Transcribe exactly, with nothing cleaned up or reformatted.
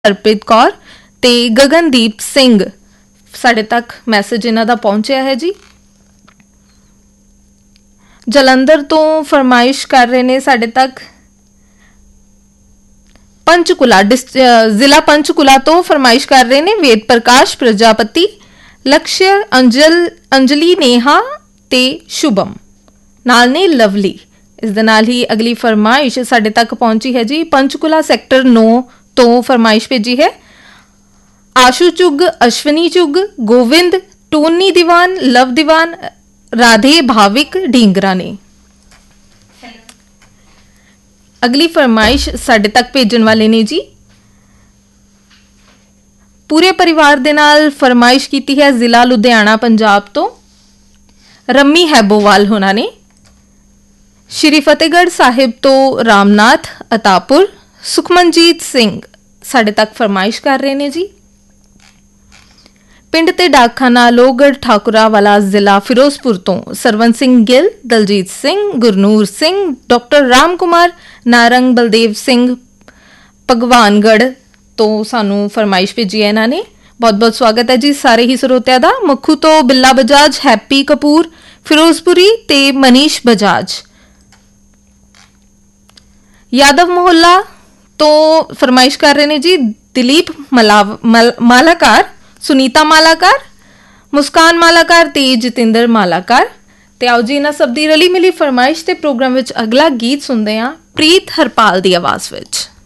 ਹਰਪ੍ਰੀਤ ਕੌਰ ਤੇ ਗਗਨਦੀਪ ਸਿੰਘ ਸਾਡੇ ਤੱਕ ਮੈਸੇਜ ਇਹਨਾਂ ਦਾ ਪਹੁੰਚਿਆ ਹੈ ਜੀ। ਜਲੰਧਰ ਤੋਂ ਫਰਮਾਇਸ਼ ਕਰ ਰਹੇ ਨੇ ਸਾਡੇ ਤੱਕ। पंचकुला जिला पंचकुला तो फरमाइश कर रहे ने वेद प्रकाश प्रजापति, लक्ष्य अंजल अंजलि नेहा ते शुभम नाल ने लवली। इस दे नाल ही अगली फरमाइश साडे तक पहुंची है जी। पंचकुला सैक्टर नौ तो फरमाइश भेजी है आशु चुग, अश्विनी चुग, गोविंद, टोनी दीवान, लव दीवान, राधे भाविक ढींगरा ने। अगली फरमाइश साडे तक भेजन वाले ने जी पूरे परिवार दे नाल फरमाइश कीती है जिला लुधियाना पंजाब तो रम्मी हैबोवाल होना ने। श्री फतेहगढ़ साहिब तो रामनाथ अतापुर सुखमनजीत सिंह साडे तक फरमाइश कर रहे ने जी। पिंड ते डाकखाना लोहगढ़ ठाकुरा वाला जिला फिरोजपुर तो सरवन सिंह गिल, दलजीत सिंह, गुरनूर सिंह, डॉक्टर राम कुमार, नारंग बलदेव सिंह भगवानगढ़ तो सानू फरमाइश भेजी है इन्होंने। बहुत बहुत स्वागत है जी सारे ही सरोत्या दा। मुखू तो बिल्ला बजाज, हैप्पी कपूर, फिरोजपुरी ते मनीष बजाज। यादव मोहल्ला तो फरमाइश कर रहे हैं जी दिलीप मलाव मल, मालाकार, सुनीता मालाकार, मुस्कान मालाकार ते जतिंदर मालाकार। ते आओ जी इन्हां सब दी रली मिली फरमाइश ते प्रोग्राम विच अगला गीत सुनदे हां प्रीत हरपाल दी आवाज़ विच।